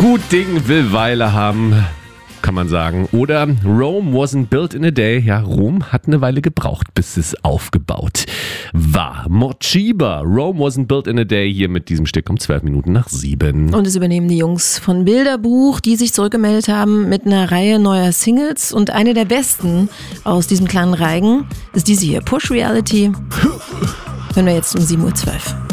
Gut Ding will Weile haben, kann man sagen. Oder Rome wasn't built in a day. Ja, Rom hat eine Weile gebraucht, bis es aufgebaut war. Morcheeba, Rome wasn't built in a day, hier mit diesem Stück um 12 Minuten nach 7. Und es übernehmen die Jungs von Bilderbuch, die sich zurückgemeldet haben mit einer Reihe neuer Singles. Und eine der besten aus diesem kleinen Reigen ist diese hier, Push Reality. Hören wir jetzt um 7:12 Uhr.